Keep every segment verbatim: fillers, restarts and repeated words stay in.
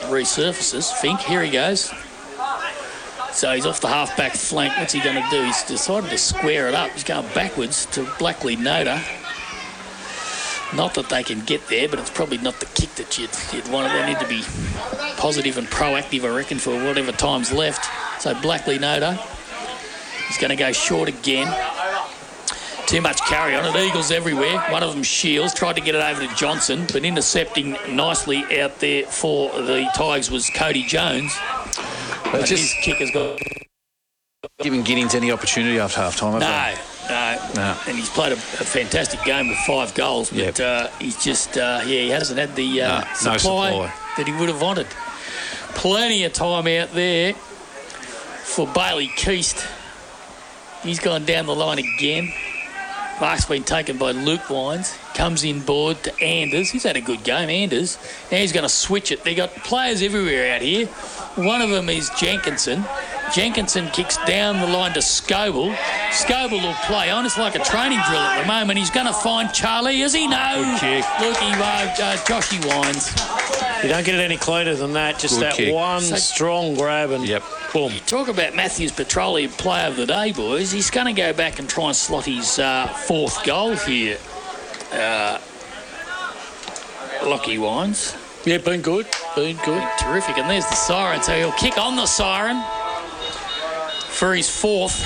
resurfaces. Fink, here he goes. So he's off the half-back flank. What's he going to do? He's decided to square it up. He's going backwards to Blackley Noda. Not that they can get there, but it's probably not the kick that you'd, you'd want. They need to be positive and proactive, I reckon, for whatever time's left. So Blackley Noda, he's going to go short again. Too much carry on it. Eagles everywhere. One of them Shields. Tried to get it over to Johnson, but intercepting nicely out there for the Tigers was Cody Jones. But just his kick has got... Giving Giddings any opportunity after half-time, No, no, no. And he's played a, a fantastic game with five goals, but yep. uh, he's just, uh, yeah, he hasn't had the uh, no, supply, no supply that he would have wanted. Plenty of time out there for Bailey Keast. He's gone down the line again. Mark's been taken by Luke Wines. Comes in board to Anders. He's had a good game, Anders. Now he's going to switch it. They've got players everywhere out here. One of them is Jenkinson. Jenkinson kicks down the line to Scoble. Scoble will play on. It's like a training drill at the moment. He's going to find Charlie. Is he? No. Good kick. Looky, uh, uh, Joshy Wines. You don't get it any cleaner than that. Just Good that kick. one So- strong grab and Yep. boom. Talk about Matthews Petroleum Player of the Day, boys. He's going to go back and try and slot his uh, fourth goal here. Uh, Lockie Wines. Yeah, been good. Been good. Terrific. And there's the siren. So he'll kick on the siren for his fourth.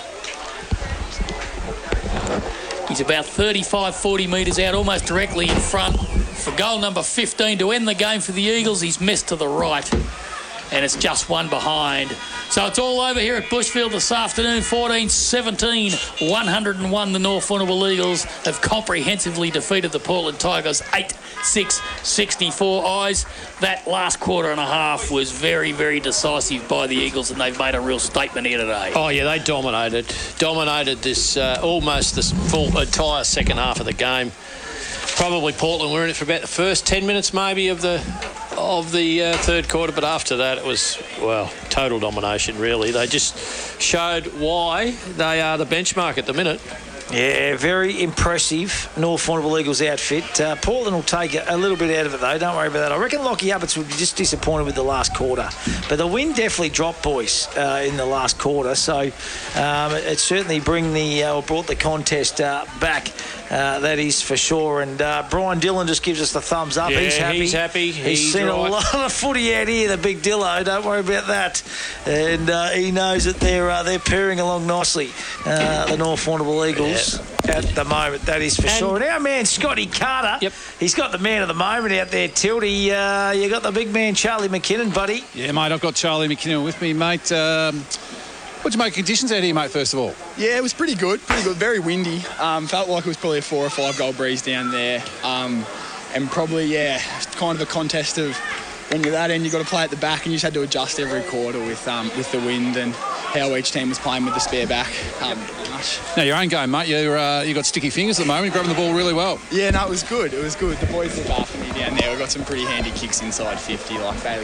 He's about thirty-five, forty metres out, almost directly in front for goal number fifteen to end the game for the Eagles. He's missed to the right, and it's just one behind. So it's all over here at Bushfield this afternoon. fourteen seventeen, one hundred and one. The North Warrnambool Eagles have comprehensively defeated the Portland Tigers eight six sixty-four. Eyes, that last quarter and a half was very, very decisive by the Eagles, and they've made a real statement here today. Oh, yeah, they dominated. Dominated this uh, almost this full entire second half of the game. Probably Portland were in it for about the first ten minutes maybe of the of the uh, third quarter, but after that it was, well, total domination really. They just showed why they are the benchmark at the minute. Yeah, very impressive North Warrnambool Eagles outfit. Uh, Portland will take a, a little bit out of it, though. Don't worry about that. I reckon Lockie Uppitz would be just disappointed with the last quarter. But the wind definitely dropped, boys, uh, in the last quarter. So um, it, it certainly bring the, uh, brought the contest uh, back. Uh, that is for sure. And uh, Brian Dillon just gives us the thumbs up. Yeah, he's happy. He's happy. He's, he's seen right. a lot of footy out here, the big Dillo. Don't worry about that. And uh, he knows that they're uh, they're pairing along nicely, uh, the North Warrnambool Eagles. Yeah. At the moment, that is for And sure. And our man Scotty Carter, Yep. he's got the man of the moment out there, Tildy. Uh, you got the big man Charlie McKinnon, buddy. Yeah, mate, I've got Charlie McKinnon with me, mate. Um, what'd you make of conditions out here, mate, first of all? Yeah, it was pretty good, pretty good. Very windy. Um, felt like it was probably a four or five goal breeze down there. Um, and probably, yeah, kind of a contest of when you're that end, you've got to play at the back, and you just had to adjust every quarter with um, with the wind and how each team was playing with the spare back. Um, much. Now, your own game, mate. You're, uh, you got sticky fingers at the moment. You're grabbing the ball really well. Yeah, no, it was good. It was good. The boys look after me down there. We've got some pretty handy kicks inside fifty, like Bailey